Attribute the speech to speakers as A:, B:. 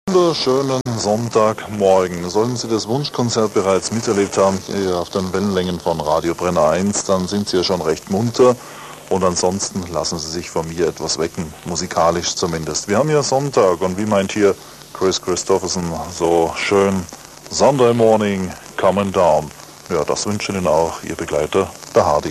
A: Wunderschönen Sonntagmorgen. Sollten Sie das Wunschkonzert bereits miterlebt haben, hier auf den Wellenlängen von Radio Brenner 1, dann sind Sie ja schon recht munter. Und ansonsten lassen Sie sich von mir etwas wecken, musikalisch zumindest. Wir haben ja Sonntag und wie meint hier Chris Christopherson so schön, Sunday morning coming down. Ja, das wünscht Ihnen auch Ihr Begleiter, der Hardy.